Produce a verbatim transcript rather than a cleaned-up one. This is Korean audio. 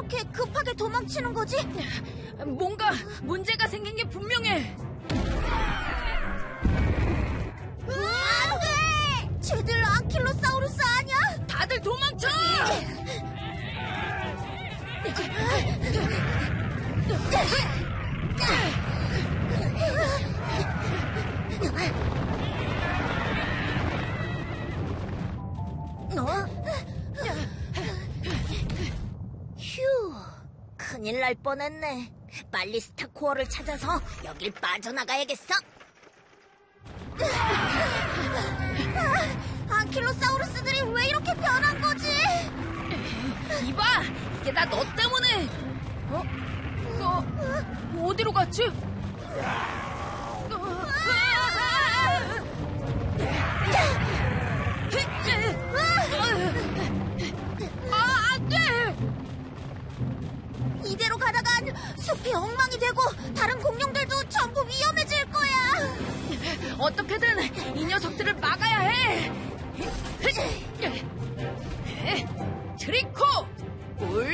이렇게 급하게 도망치는 거지? 뭔가 문제가 생긴 게 분명해. 안 돼! 쟤들 안킬로사우루스 아니야? 다들 도망쳐! 어? 휴, 큰일 날 뻔했네. 빨리 스타코어를 찾아서 여길 빠져나가야겠어. 아, 안킬로사우루스들이 왜 이렇게 변한 거지? 이봐! 이게 다 너 때문에! 어? 너 어디로 갔지? 아, 안 돼! 이대로 가다간 숲이 엉망이 되고 다른 공룡들도 전부 위험해질 거야. 어떻게든 이 녀석들을 막아야 해! 트리코! 올